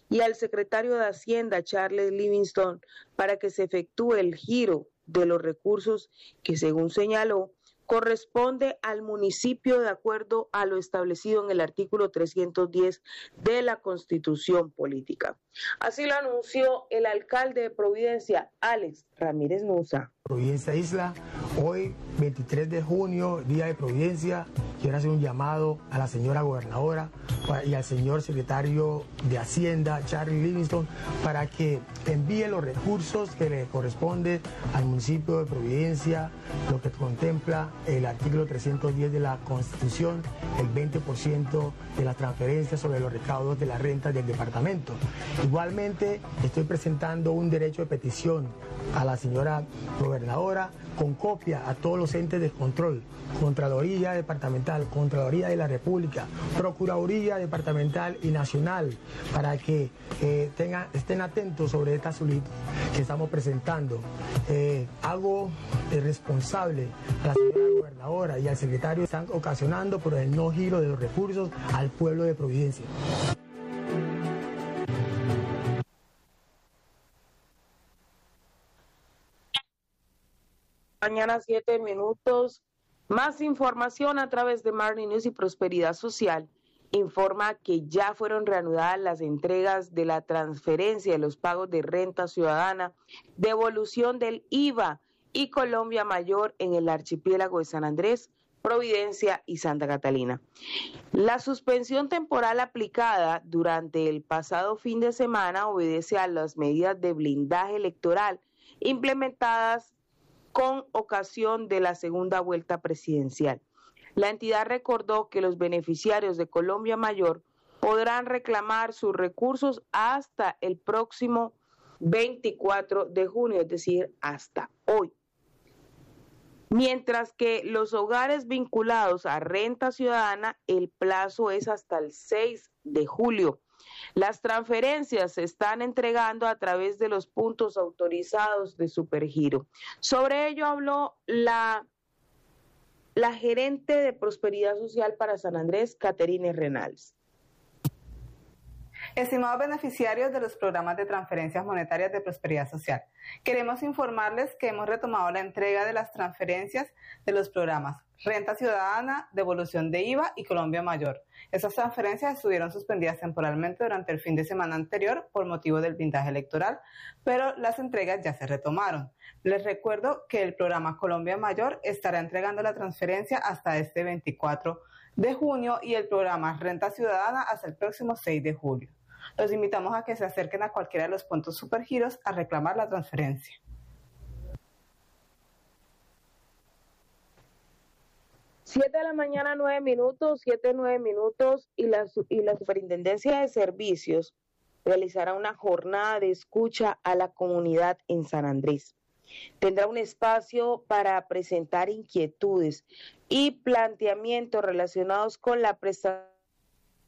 y al secretario de Hacienda, Charles Livingston, para que se efectúe el giro de los recursos que, según señaló, corresponde al municipio de acuerdo a lo establecido en el artículo 310 de la Constitución Política. Así lo anunció el alcalde de Providencia, Alex Ramírez Nusa. Providencia Isla, hoy 23 de junio, Día de Providencia, quiero hacer un llamado a la señora gobernadora y al señor secretario de Hacienda, Charlie Livingston, para que envíe los recursos que le corresponde al municipio de Providencia, lo que contempla el artículo 310 de la Constitución, el 20% de las transferencias sobre los recaudos de las rentas del departamento. Igualmente, estoy presentando un derecho de petición a la señora gobernadora con copia a todos los entes de control, Contraloría Departamental, Contraloría de la República, Procuraduría Departamental y Nacional, para que estén atentos sobre esta solicitud que estamos presentando. Hago responsable a la señora gobernadora y al secretario que están ocasionando por el no giro de los recursos al pueblo de Providencia. Mañana 7 minutos. Más información a través de Marley News y Prosperidad Social. Informa que ya fueron reanudadas las entregas de la transferencia de los pagos de renta ciudadana, devolución del IVA y Colombia Mayor en el archipiélago de San Andrés, Providencia y Santa Catalina. La suspensión temporal aplicada durante el pasado fin de semana obedece a las medidas de blindaje electoral implementadas con ocasión de la segunda vuelta presidencial. La entidad recordó que los beneficiarios de Colombia Mayor podrán reclamar sus recursos hasta el próximo 24 de junio, es decir, hasta hoy. Mientras que los hogares vinculados a renta ciudadana, el plazo es hasta el 6 de julio. Las transferencias se están entregando a través de los puntos autorizados de Supergiro. Sobre ello habló la gerente de Prosperidad Social para San Andrés, Caterine Renals. Estimados beneficiarios de los programas de transferencias monetarias de Prosperidad Social, queremos informarles que hemos retomado la entrega de las transferencias de los programas Renta Ciudadana, Devolución de IVA y Colombia Mayor. Estas transferencias estuvieron suspendidas temporalmente durante el fin de semana anterior por motivo del blindaje electoral, pero las entregas ya se retomaron. Les recuerdo que el programa Colombia Mayor estará entregando la transferencia hasta este 24 de junio y el programa Renta Ciudadana hasta el próximo 6 de julio. Los invitamos a que se acerquen a cualquiera de los puntos Supergiros a reclamar la transferencia. 7 de la mañana, 9 minutos, 9 minutos, y la Superintendencia de Servicios realizará una jornada de escucha a la comunidad en San Andrés. Tendrá un espacio para presentar inquietudes y planteamientos relacionados con la prestación